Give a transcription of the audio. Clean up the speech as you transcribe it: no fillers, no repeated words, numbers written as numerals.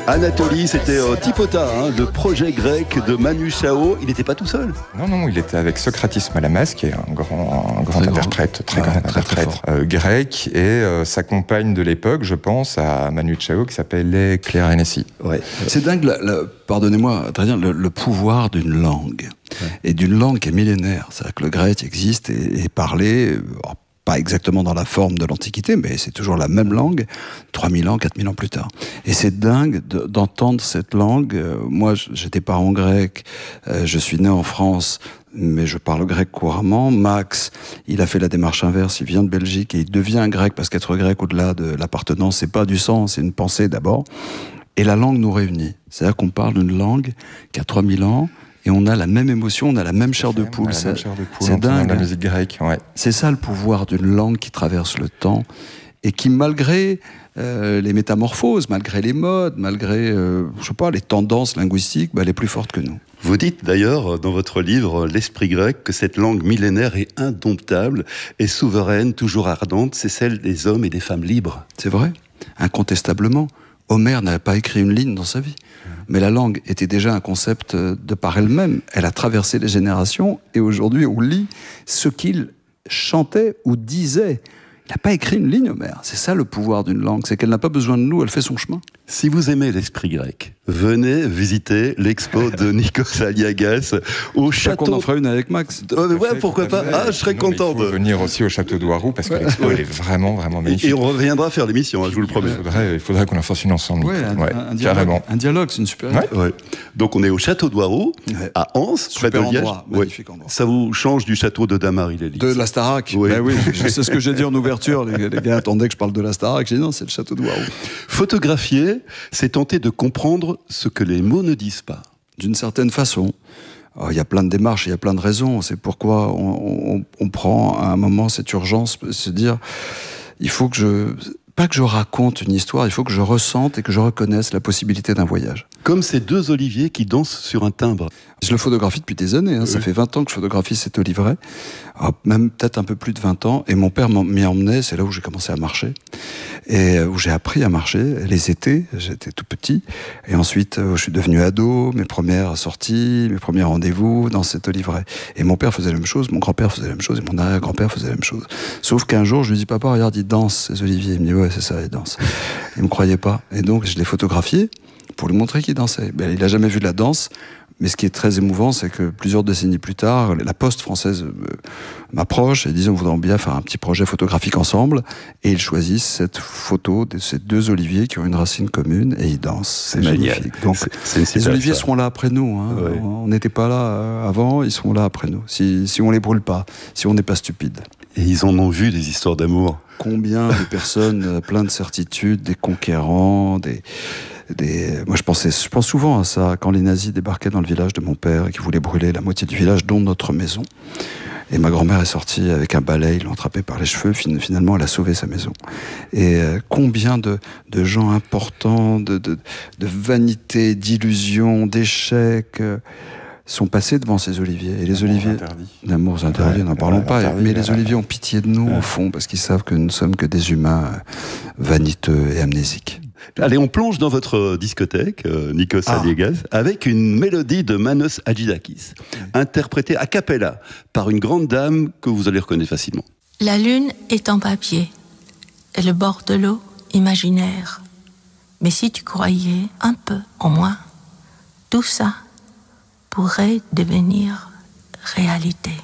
Anatolie, c'était Tipota, le projet grec de Manu Chao. Il n'était pas tout seul. Non, il était avec Socratis Malamas, qui est un grand interprète, très grand interprète grec, et sa compagne de l'époque, je pense, à Manu Chao, qui s'appelait Claire Hennessy. Ouais. C'est dingue, pardonnez-moi, Adrien, le pouvoir d'une langue. Ouais. Et d'une langue qui est millénaire. C'est-à-dire que le grec existe et est parlé... pas exactement dans la forme de l'Antiquité, mais c'est toujours la même langue, 3000 ans, 4000 ans plus tard. Et c'est dingue d'entendre cette langue. Moi, j'étais parent grec, je suis né en France, mais je parle grec couramment. Max, il a fait la démarche inverse, il vient de Belgique et il devient grec, parce qu'être grec, au-delà de l'appartenance, c'est pas du sang, c'est une pensée d'abord. Et la langue nous réunit. C'est-à-dire qu'on parle d'une langue qui a 3000 ans, et on a la même émotion, on a la même chair de poule. C'est dingue. La musique grecque, ouais. C'est ça le pouvoir d'une langue qui traverse le temps et qui, malgré les métamorphoses, malgré les modes, malgré les tendances linguistiques, elle est plus forte que nous. Vous dites d'ailleurs dans votre livre L'esprit grec que cette langue millénaire est indomptable et souveraine, toujours ardente. C'est celle des hommes et des femmes libres. C'est vrai, incontestablement. Homère n'avait pas écrit une ligne dans sa vie. Mais la langue était déjà un concept de par elle-même. Elle a traversé les générations et aujourd'hui on lit ce qu'il chantait ou disait. Il n'a pas écrit une ligne, Homère. C'est ça le pouvoir d'une langue, c'est qu'elle n'a pas besoin de nous, elle fait son chemin. Si vous aimez l'esprit grec, venez visiter l'expo de Nikos Aliagas au château. Qu'on en fera une avec Max. Ouais, pourquoi pas. Je serais content. Il faut venir aussi au château d'Ouarou parce que l'expo elle est vraiment magnifique. Et on reviendra faire l'émission, je vous le promets. Il faudrait qu'on en fasse une ensemble. Carrément. Un dialogue, c'est une super idée. Ouais. Donc on est au château d'Ouarou, à Anse, près de Liège. Magnifique endroit. Ça vous change du château de Damary-les-Lys. De la Starac. Oui, c'est ce que j'ai dit en ouverture. Les gars attendaient que je parle de la Starac. J'ai dit non, c'est le château d'Ouarou. Photographier, c'est tenter de comprendre ce que les mots ne disent pas. D'une certaine façon. Il y a plein de démarches, il y a plein de raisons. C'est pourquoi on prend à un moment cette urgence, se dire, il faut que pas que je raconte une histoire, il faut que je ressente et que je reconnaisse la possibilité d'un voyage. Comme ces deux oliviers qui dansent sur un timbre. Je le photographie depuis des années, Ça fait 20 ans que je photographie cet oliveret, même peut-être un peu plus de 20 ans, et mon père m'y emmenait, c'est là où j'ai commencé à marcher, et où j'ai appris à marcher, les étés, j'étais tout petit, et ensuite je suis devenu ado, mes premières sorties, mes premiers rendez-vous dans cet oliveret. Et mon père faisait la même chose, mon grand-père faisait la même chose, et mon arrière-grand-père faisait la même chose. Sauf qu'un jour, je lui dis, papa, regarde, ils dansent, ces oliviers. Il me dit, ouais, c'est ça, ils dansent. Il me croyait pas. Et donc, je l'ai photographié pour lui montrer qu'il dansait. Il a jamais vu de la danse. Mais ce qui est très émouvant, c'est que plusieurs décennies plus tard, la Poste française m'approche et dit on voudrait bien faire un petit projet photographique ensemble. Et ils choisissent cette photo de ces deux oliviers qui ont une racine commune et ils dansent. C'est magnifique. Donc les oliviers seront là après nous. Ouais. On n'était pas là avant, ils seront là après nous. Si on les brûle pas, si on n'est pas stupide. Et ils en ont vu des histoires d'amour. Combien de personnes pleines de certitudes, des conquérants, moi je pense souvent à ça quand les nazis débarquaient dans le village de mon père et qu'ils voulaient brûler la moitié du village, dont notre maison. Et ma grand-mère est sortie avec un balai, ils l'ont attrapée par les cheveux, finalement elle a sauvé sa maison. Et combien de gens importants, de vanité, d'illusions, d'échecs sont passés devant ces oliviers. Et les oliviers... D'amours interdits, n'en parlons pas. Mais les oliviers ont pitié de nous, au fond, parce qu'ils savent que nous ne sommes que des humains vaniteux et amnésiques. Allez, on plonge dans votre discothèque, Nikos Aliagas, avec une mélodie de Manos Hadjidakis, interprétée a cappella par une grande dame que vous allez reconnaître facilement. La lune est en papier, et le bord de l'eau imaginaire. Mais si tu croyais un peu en moi, tout ça pourrait devenir réalité.